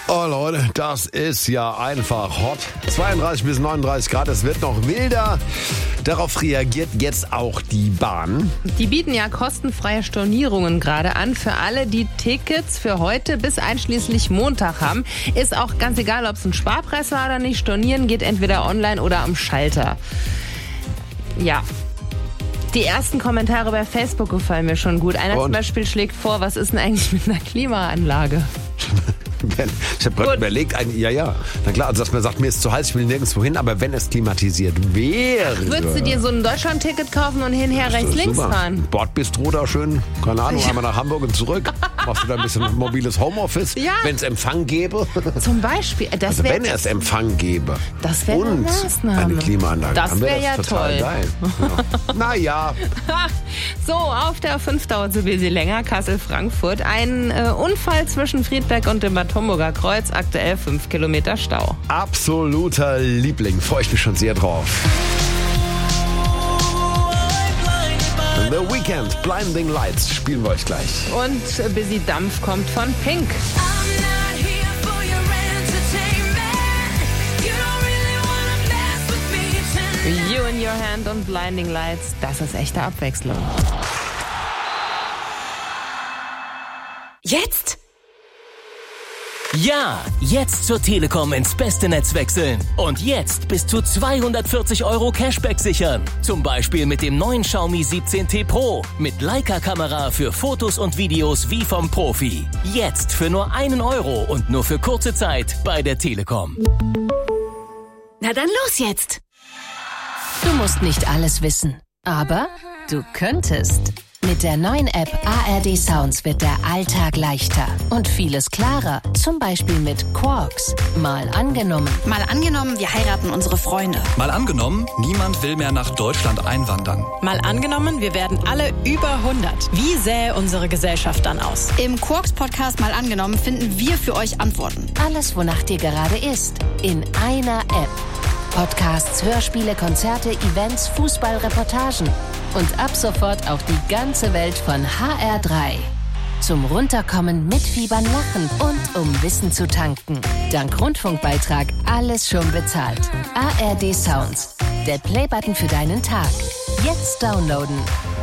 Oh Leute, das ist ja einfach hot. 32 bis 39 Grad, es wird noch wilder. Darauf reagiert jetzt auch die Bahn. Die bieten ja kostenfreie Stornierungen gerade an für alle, die Tickets für heute bis einschließlich Montag haben. Ist auch ganz egal, ob es ein Sparpreis war oder nicht. Stornieren geht entweder online oder am Schalter. Ja. Die ersten Kommentare bei Facebook gefallen mir schon gut. Einer zum Beispiel schlägt vor, was ist denn eigentlich mit einer Klimaanlage? Ich habe gerade überlegt, na klar, also dass man sagt, mir ist zu heiß, ich will nirgendwo hin, aber wenn es klimatisiert wäre. Würdest du dir so ein Deutschland-Ticket kaufen und hinher rechts-links fahren? Bordbistro da schön, keine Ahnung, einmal nach Hamburg und zurück. Machst du da ein bisschen mobiles Homeoffice, wenn es Empfang gäbe? Zum Beispiel. Das also wenn es Empfang gäbe. Das wäre eine Maßnahme. Eine Klimaanlage. Das wäre ja total toll. Geil. Ja. Naja. So, auf der 5 dauert es ein bisschen länger, Kassel-Frankfurt. Ein Unfall zwischen Friedberg und dem Bad Homburger Kreuz, aktuell 5 Kilometer Stau. Absoluter Liebling, freue ich mich schon sehr drauf. The Weeknd, Blinding Lights, spielen wir euch gleich. Und Busy Dampf kommt von Pink. You in Your Hand und Blinding Lights, das ist echte Abwechslung. Jetzt? Ja, jetzt zur Telekom ins beste Netz wechseln. Und jetzt bis zu 240 € Cashback sichern. Zum Beispiel mit dem neuen Xiaomi 17T Pro. Mit Leica-Kamera für Fotos und Videos wie vom Profi. Jetzt für nur 1 € und nur für kurze Zeit bei der Telekom. Na dann los jetzt! Du musst nicht alles wissen, aber du könntest. Mit der neuen App ARD Sounds wird der Alltag leichter und vieles klarer. Zum Beispiel mit Quarks. Mal angenommen. Mal angenommen, wir heiraten unsere Freunde. Mal angenommen, niemand will mehr nach Deutschland einwandern. Mal angenommen, wir werden alle über 100. Wie sähe unsere Gesellschaft dann aus? Im Quarks-Podcast Mal angenommen finden wir für euch Antworten. Alles, wonach dir gerade ist. In einer App. Podcasts, Hörspiele, Konzerte, Events, Fußballreportagen. Und ab sofort auch die ganze Welt von HR3. Zum Runterkommen, mitfiebern, lachen und um Wissen zu tanken. Dank Rundfunkbeitrag alles schon bezahlt. ARD Sounds. Der Playbutton für deinen Tag. Jetzt downloaden.